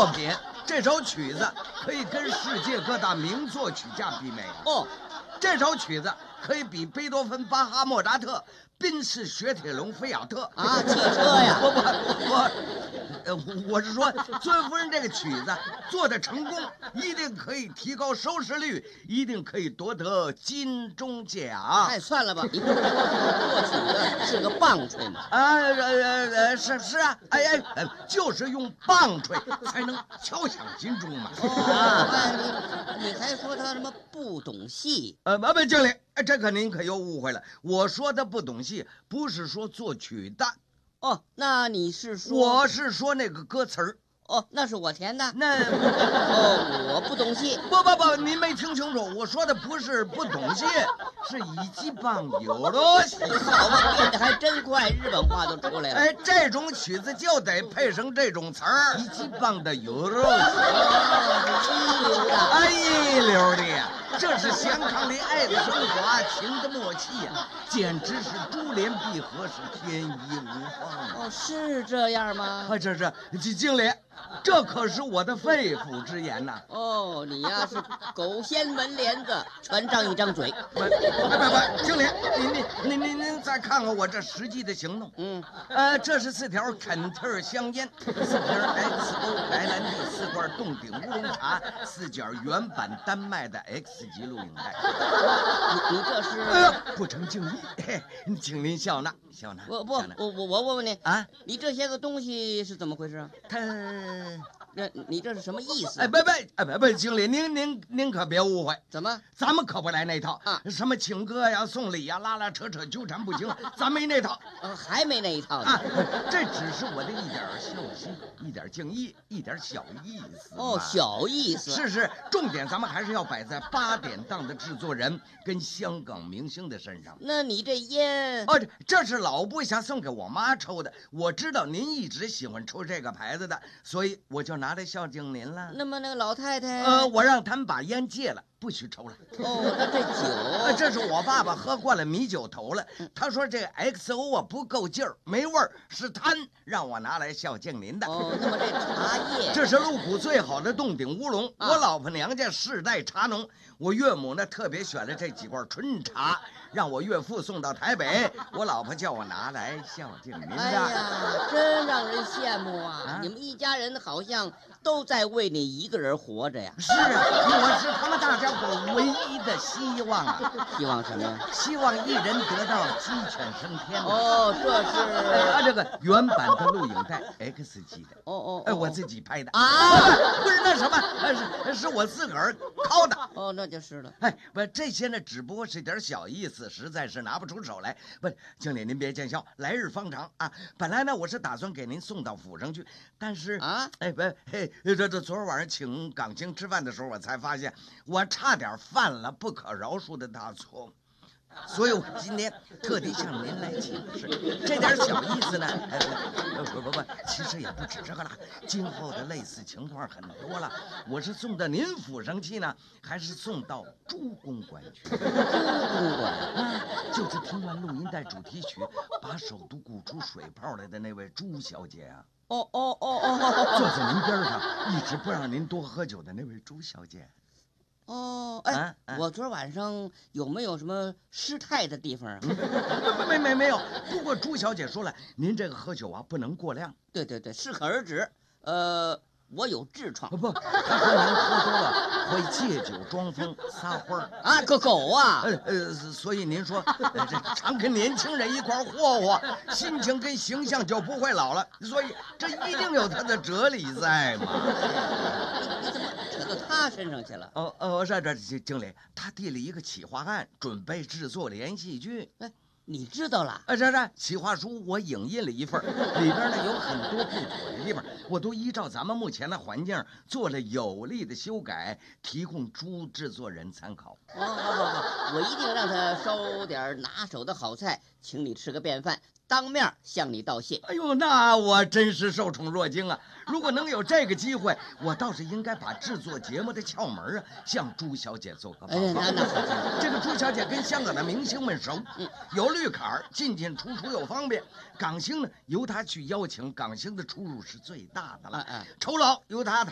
作品，这首曲子可以跟世界各大名作曲家媲美啊。 哦， 这首曲子可以比贝多芬、巴哈、莫扎特、宾士、雪铁龙、菲亚特啊，汽车呀！ 我是说，尊夫人这个曲子做的成功，一定可以提高收视率，一定可以夺得金钟奖。 哎，算了吧，你不是说作曲的是个棒槌吗？ 是啊，就是用棒槌才能敲响金钟嘛。 你还说他什么不懂戏？ 不，经理，这个您可又误会了。我说的不懂戏，不是说作曲的。 哦，那你是说？ 我是说那个歌词儿。 哦，那是我填的。 那我不懂戏。 不，您没听清楚，我说的不是不懂戏，是一级棒有了戏。 好吧，变得还真快，日本话都出来了。 哎，这种曲子就得配上这种词儿，一级棒的有了戏。 一流的， 一流的呀！这是香港的爱的升华，情的默契呀，简直是珠联璧合，是天衣无缝。 哦，是这样吗？ 这是经理，这可是我的肺腑之言呐。 哦，你呀是狗掀门帘子，全仗一张嘴。 不，经理，您再看看我这实际的行动。这是4条肯特尔香烟，4瓶 XO 白兰地，4罐洞顶乌龙茶，4卷原版丹麦的 X 级录影带。 你这是不成敬意，请您笑纳。 我问问你啊， 你这些个东西是怎么回事啊？你这是什么意思？ 不，经理，您可别误会。 怎么？ 咱们可不来那套啊？ 什么请客呀、送礼呀、拉拉扯扯、纠缠不清，咱没那套。 还没那一套呢。 啊，这只是我的一点孝心，一点敬意，一点小意思。 哦，小意思。 是，重点咱们还是要摆在8点档的制作人跟香港明星的身上。 那你这烟？ 这是老部下送给我妈抽的。我知道您一直喜欢抽这个牌子的，所以我就拿来孝敬您了。 那么那个老太太？ 我让他们把烟戒了，不许抽了。 那这酒？ 这是我爸爸喝惯了米酒头了。他说这 XO 不够劲儿，没味儿，是贪，让我拿来孝敬您的。 那么这茶叶？ 这是鹿谷最好的洞顶乌龙，我老婆娘家世代茶农，我岳母呢特别选了这几罐纯茶，让我岳父送到台北，我老婆叫我拿来孝敬您的。 哎呀，真让人羡慕啊！你们一家人好像都在为你一个人活着呀。 是啊，我是他们大家伙唯一的希望啊。 希望什么呀？ 希望一人得道，鸡犬升天。 这是这个原版的录影带 X 级的。我自己拍的啊， 不是那什么，是我自个儿拷的。 那就是了。 不，这些呢只不过是点小意思，实在是拿不出手来。不，经理您别见笑，来日方长啊。本来呢我是打算给您送到府上去，但是这昨儿晚上请港星吃饭的时候，我才发现我差点犯了不可饶恕的大错误。所以我今天特地向您来请示，这点小意思呢，不，其实也不止这个了，今后的类似情况很多了。我是送到您府上去呢，还是送到朱公馆去？ 朱公馆就是听完录音带主题曲，把首都鼓出水泡来的那位朱小姐啊。坐在您边上，一直不让您多喝酒的那位朱小姐。 我昨儿晚上有没有什么失态的地方啊？ 没有。不过朱小姐说了，您这个喝酒啊不能过量。 对，适可而止。我有痔疮。 不，她说您喝多了会借酒装疯撒欢啊，个狗啊！ 所以您说这常跟年轻人一块霍霍，心情跟形象就不会老了。所以这一定有它的哲理在嘛。 你怎么扯到他身上去了？ 是这经理，他递了一个企划案，准备制作连续剧。 你知道了？ 这企划书我影印了一份，里边呢有很多不妥的地方，我都依照咱们目前的环境做了有力的修改，提供朱制作人参考。 好，我一定让他烧点拿手的好菜，请你吃个便饭，当面向你道谢。 哎呦，那我真是受宠若惊啊！如果能有这个机会，我倒是应该把制作节目的窍门向朱小姐做个报告。 那好， 这个朱小姐跟香港的明星们熟，有绿卡，进出又方便。港星呢，由她去邀请，港星的出入是最大的了。酬劳由她谈。